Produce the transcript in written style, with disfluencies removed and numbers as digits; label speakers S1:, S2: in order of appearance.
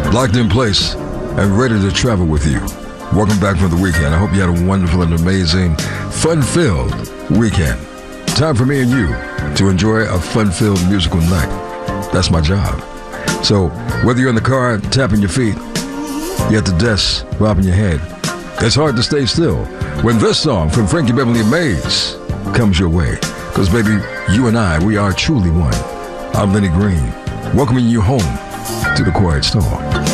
S1: locked in place and ready to travel with you. Welcome back from the weekend. I hope you had a wonderful and amazing, fun-filled weekend. Time for me and you to enjoy a fun-filled musical night. That's my job. So whether you're in the car tapping your feet, you're at the desk bobbing your head, it's hard to stay still when this song from Frankie Beverly Mays comes your way. Because baby, you and I, we are truly one. I'm Lenny Green, welcoming you home to the Quiet Storm.